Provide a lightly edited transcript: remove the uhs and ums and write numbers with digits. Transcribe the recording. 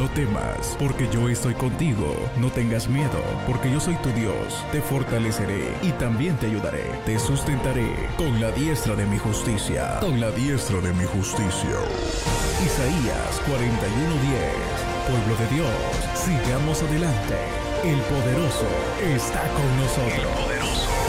No temas, porque yo estoy contigo. No tengas miedo, porque yo soy tu Dios. Te fortaleceré y también te ayudaré. Te sustentaré con la diestra de mi justicia. Con la diestra de mi justicia. Isaías 41:10. Pueblo de Dios, sigamos adelante. El poderoso está con nosotros. El poderoso